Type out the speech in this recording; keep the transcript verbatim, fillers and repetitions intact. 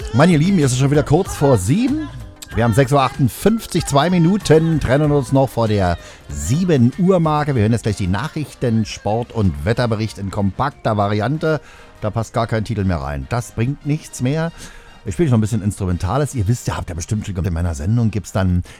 Meine Lieben, hier ist es schon wieder kurz vor sieben. Wir haben sechs Uhr achtundfünfzig, zwei Minuten, trennen uns noch vor der sieben Uhr Marke. Wir hören jetzt gleich die Nachrichten, Sport- und Wetterbericht in kompakter Variante. Da passt gar kein Titel mehr rein. Das bringt nichts mehr. Ich spiele noch ein bisschen Instrumentales. Ihr wisst ja, habt ja bestimmt schon in meiner Sendung gibt es dann